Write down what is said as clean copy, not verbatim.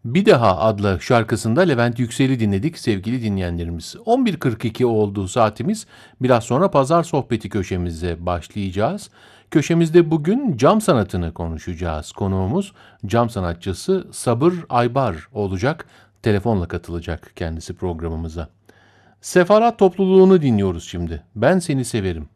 Bir Daha adlı şarkısında Levent Yüksel'i dinledik sevgili dinleyenlerimiz. 11.42 oldu saatimiz. Biraz sonra pazar sohbeti köşemize başlayacağız. Köşemizde bugün cam sanatını konuşacağız. Konuğumuz cam sanatçısı Sabır Aybar olacak. Telefonla katılacak kendisi programımıza. Sefarat topluluğunu dinliyoruz şimdi. Ben seni severim.